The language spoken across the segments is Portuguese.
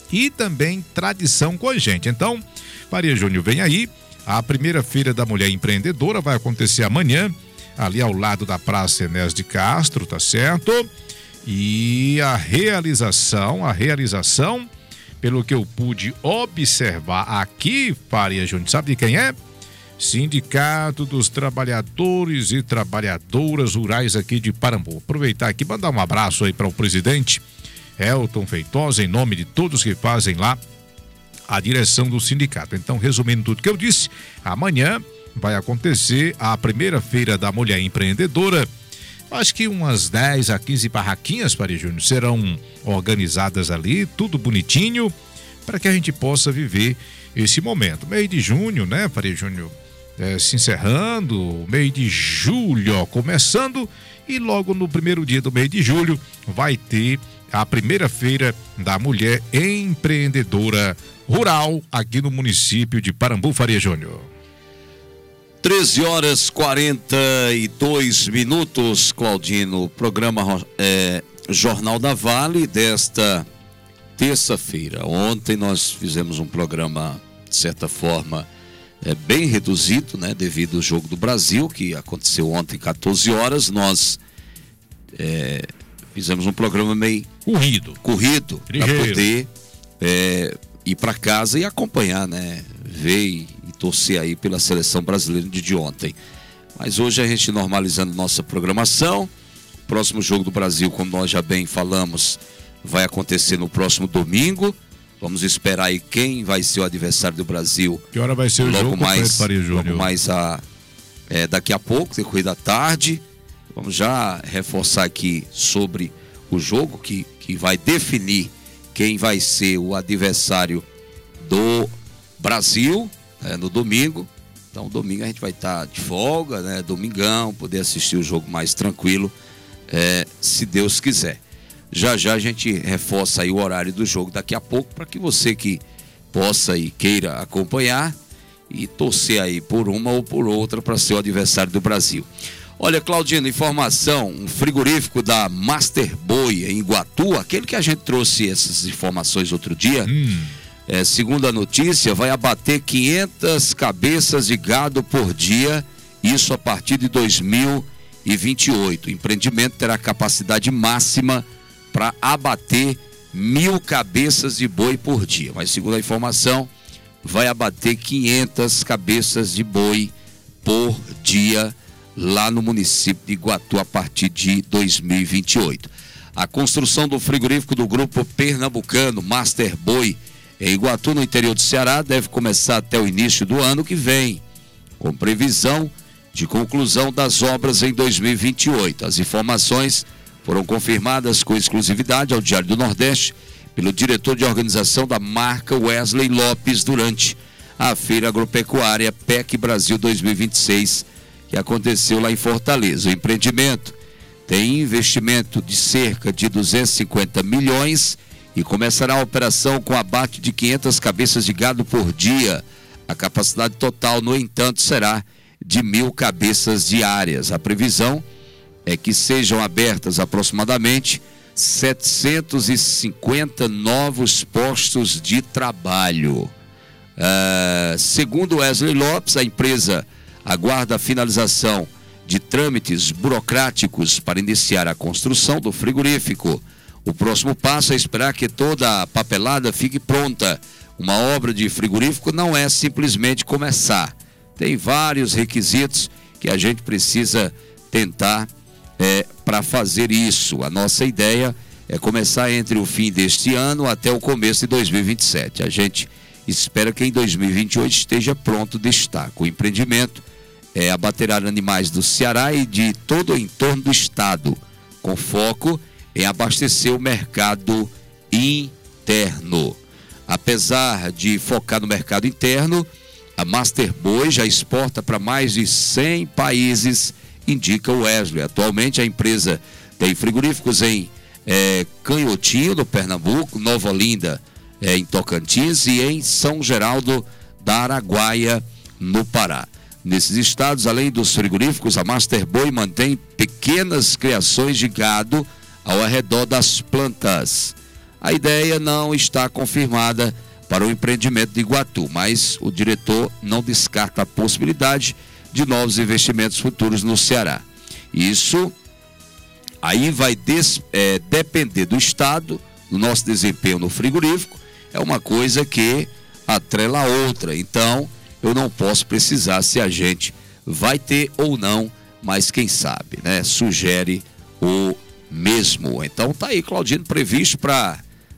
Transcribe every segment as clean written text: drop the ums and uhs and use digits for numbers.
e também tradição com a gente. Então, Faria Júnior, vem aí, a primeira Feira da Mulher Empreendedora vai acontecer amanhã, ali ao lado da Praça Enéas de Castro, tá certo? E a realização, pelo que eu pude observar aqui, Faria Júnior, sabe de quem é? Sindicato dos Trabalhadores e Trabalhadoras Rurais aqui de Parambu. Aproveitar aqui, mandar um abraço aí para o presidente Elton Feitosa, em nome de todos que fazem lá a direção do sindicato. Então, resumindo tudo que eu disse, amanhã vai acontecer a primeira Feira da Mulher Empreendedora. Acho que umas 10 a 15 barraquinhas, Faria Júnior, serão organizadas ali, tudo bonitinho, para que a gente possa viver esse momento. Mês de junho, né, Faria Júnior, se encerrando, mês de julho, ó, começando, e logo no primeiro dia do mês de julho vai ter a primeira Feira da Mulher Empreendedora Rural aqui no município de Parambu, Faria Júnior. 13h42, Claudino. Programa Jornal da Vale desta terça-feira. Ontem nós fizemos um programa, de certa forma, bem reduzido, né? Devido ao Jogo do Brasil, que aconteceu ontem, 14 horas. Nós fizemos um programa meio corrido para poder ir para casa e acompanhar, né? Ver e torcer aí pela seleção brasileira de ontem. Mas hoje a gente normalizando nossa programação. O próximo Jogo do Brasil, como nós já bem falamos, vai acontecer no próximo domingo. Vamos esperar aí quem vai ser o adversário do Brasil. Que hora vai ser o jogo, Faria Júnior? Logo mais daqui a pouco, decorrer da tarde. Vamos já reforçar aqui sobre o jogo que vai definir quem vai ser o adversário do Brasil, no domingo. Então, domingo a gente vai estar de folga, né? Domingão, poder assistir o jogo mais tranquilo, se Deus quiser. Já a gente reforça aí o horário do jogo daqui a pouco, para que você que possa e queira acompanhar e torcer aí por uma ou por outra para ser o adversário do Brasil. Olha, Claudino, informação, um frigorífico da Master Boi em Iguatu, aquele que a gente trouxe essas informações outro dia, segundo a notícia, vai abater 500 cabeças de gado por dia, isso a partir de 2028. O empreendimento terá capacidade máxima para abater 1.000 cabeças de boi por dia, mas segundo a informação, vai abater 500 cabeças de boi por dia lá no município de Iguatu a partir de 2028. A construção do frigorífico do grupo pernambucano Master Boi em Iguatu, no interior do Ceará, deve começar até o início do ano que vem, com previsão de conclusão das obras em 2028. As informações foram confirmadas com exclusividade ao Diário do Nordeste pelo diretor de organização da marca, Wesley Lopes, durante a Feira Agropecuária PEC Brasil 2026, que aconteceu lá em Fortaleza. O empreendimento tem investimento de cerca de 250 milhões e começará a operação com abate de 500 cabeças de gado por dia. A capacidade total, no entanto, será de 1.000 cabeças diárias. A previsão é que sejam abertas aproximadamente 750 novos postos de trabalho. Segundo Wesley Lopes, a empresa aguarda a finalização de trâmites burocráticos para iniciar a construção do frigorífico. O próximo passo é esperar que toda a papelada fique pronta. Uma obra de frigorífico não é simplesmente começar. Tem vários requisitos que a gente precisa tentar para fazer isso. A nossa ideia é começar entre o fim deste ano até o começo de 2027. A gente espera que em 2028 esteja pronto o destaque. O empreendimento abaterá animais do Ceará e de todo o entorno do estado, com foco em abastecer o mercado interno. Apesar de focar no mercado interno, a Master Boi já exporta para mais de 100 países, indica o Wesley. Atualmente a empresa tem frigoríficos em Canhotinho, no Pernambuco, Nova Olinda, em Tocantins, e em São Geraldo da Araguaia, no Pará. Nesses estados, além dos frigoríficos, a Master Boi mantém pequenas criações de gado ao redor das plantas. A ideia não está confirmada para o empreendimento de Iguatu, mas o diretor não descarta a possibilidade de novos investimentos futuros no Ceará. Isso aí vai depender do Estado, do nosso desempenho no frigorífico, é uma coisa que atrela a outra. Então, eu não posso precisar se a gente vai ter ou não, mas quem sabe, né? Sugere o mesmo. Então, tá aí, Claudino, previsto para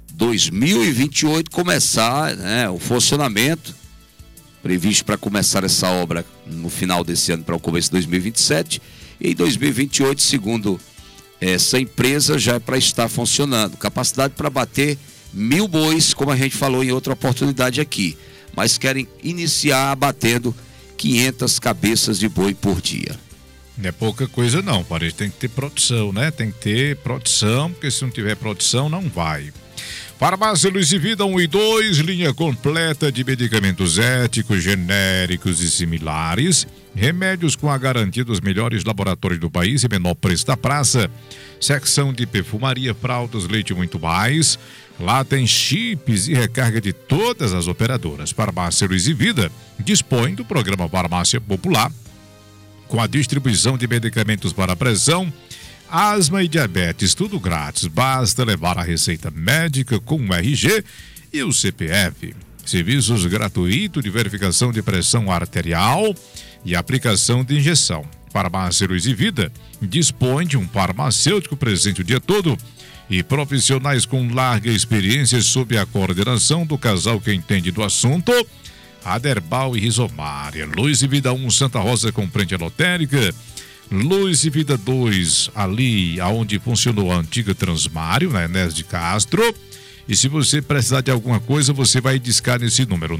2028 começar, né, o funcionamento, previsto para começar essa obra no final desse ano para o começo de 2027, e em 2028, segundo essa empresa, já é para estar funcionando. Capacidade para bater 1.000 bois, como a gente falou em outra oportunidade aqui, mas querem iniciar abatendo 500 cabeças de boi por dia. Não é pouca coisa não, parece, tem que ter produção, né? Tem que ter produção, porque se não tiver produção, não vai. Farmácia Luiz e Vida 1 e 2, linha completa de medicamentos éticos, genéricos e similares, remédios com a garantia dos melhores laboratórios do país e menor preço da praça, secção de perfumaria, fraldas, leite e muito mais. Lá tem chips e recarga de todas as operadoras. Farmácia Luiz e Vida dispõe do programa Farmácia Popular, com a distribuição de medicamentos para pressão, asma e diabetes, tudo grátis. Basta levar a receita médica com o RG e o CPF. Serviços gratuitos de verificação de pressão arterial e aplicação de injeção. Farmácia Luiz e Vida dispõe de um farmacêutico presente o dia todo e profissionais com larga experiência sob a coordenação do casal que entende do assunto, Aderbal e Rizomária. Luz e Vida 1, Santa Rosa, com frente à lotérica. Luz e Vida 2, ali aonde funcionou a antiga Transmário, na Enéas de Castro. E se você precisar de alguma coisa, você vai discar nesse número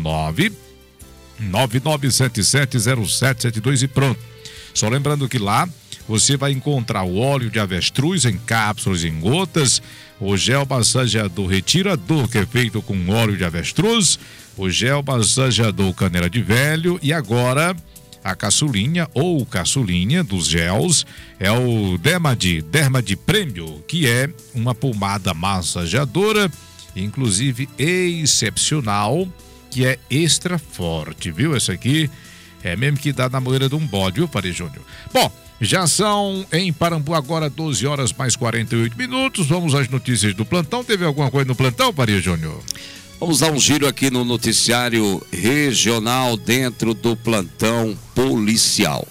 999770772 e pronto. Só lembrando que lá você vai encontrar o óleo de avestruz em cápsulas e em gotas, o gel massageador retirador, que é feito com óleo de avestruz, o gel massageador canela de velho, e agora a caçulinha ou caçulinha dos gels é o Dermadi Prêmio, que é uma pomada massageadora, inclusive excepcional, que é extra forte, viu? Essa aqui é mesmo que dá na moeira de um bode, viu, Pari Júnior? Bom, já são em Parambu agora 12 horas mais 48 minutos. Vamos às notícias do plantão. Teve alguma coisa no plantão, Pari Júnior? Vamos dar um giro aqui no noticiário regional dentro do plantão policial.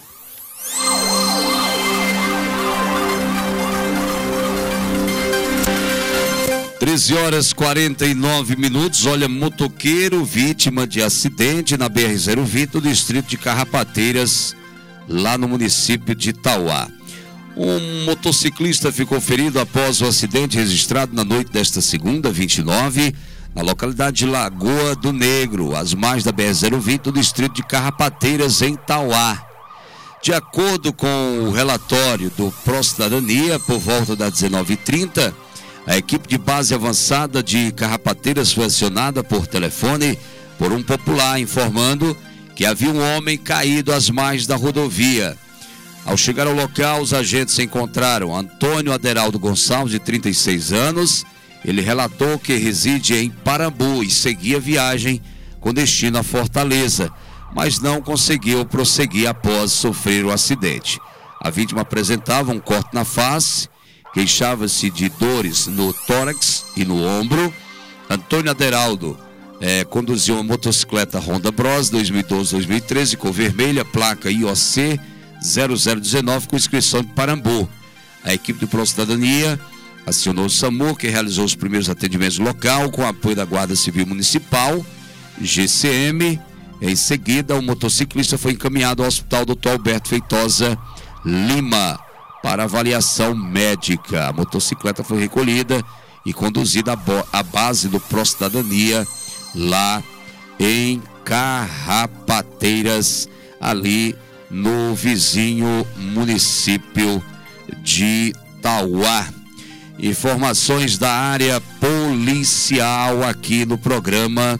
Horas 49 minutos. Olha, motoqueiro vítima de acidente na BR-020 no distrito de Carrapateiras, lá no município de Itauá. Um motociclista ficou ferido após o acidente registrado na noite desta segunda, 29, na localidade de Lagoa do Negro, às margens da BR-020 no distrito de Carrapateiras, em Itauá. De acordo com o relatório do Pró-Cidadania, por volta das 19h30, a equipe de base avançada de Carrapateiras foi acionada por telefone por um popular informando que havia um homem caído às margens da rodovia. Ao chegar ao local, os agentes encontraram Antônio Aderaldo Gonçalves, de 36 anos. Ele relatou que reside em Parambu e seguia viagem com destino a Fortaleza, mas não conseguiu prosseguir após sofrer o acidente. A vítima apresentava um corte na face, queixava-se de dores no tórax e no ombro. Antônio Aderaldo conduziu uma motocicleta Honda Bros 2012-2013, cor vermelha, placa IOC 0019, com inscrição de Parambu. A equipe do Pró-Cidadania acionou o SAMU, que realizou os primeiros atendimentos no local, com apoio da Guarda Civil Municipal, GCM. Em seguida, o motociclista foi encaminhado ao Hospital Dr. Alberto Feitosa Lima para avaliação médica. A motocicleta foi recolhida e conduzida à base do Pró-Cidadania, lá em Carrapateiras, ali no vizinho município de Itauá. Informações da área policial aqui no programa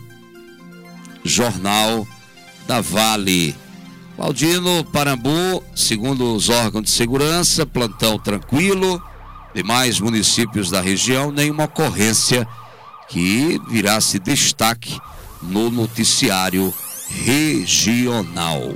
Jornal da Vale. Claudino, Parambu, segundo os órgãos de segurança, plantão tranquilo. Demais municípios da região, nenhuma ocorrência que virasse destaque no noticiário regional.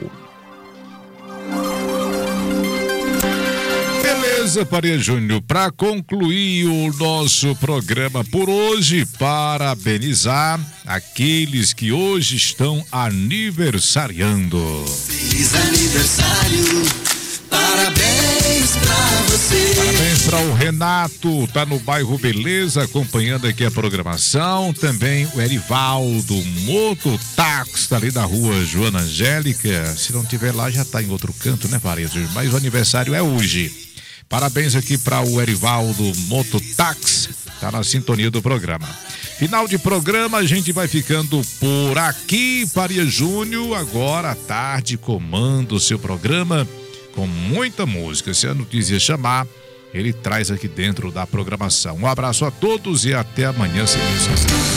Beleza, Faria Júnior, para concluir o nosso programa por hoje, parabenizar aqueles que hoje estão aniversariando. Feliz aniversário, parabéns pra você. Parabéns para o Renato, tá no bairro Beleza, acompanhando aqui a programação. Também o Erivaldo Mototáxi, tá ali da rua Joana Angélica. Se não tiver lá, já tá em outro canto, né, Faria Júnior? Mas o aniversário é hoje. Parabéns aqui para o Erivaldo Mototáxi, tá na sintonia do programa. Final de programa, a gente vai ficando por aqui. Faria Júnior, agora à tarde, comanda o seu programa com muita música. Se a notícia chamar, ele traz aqui dentro da programação. Um abraço a todos e até amanhã, se Deus quiser.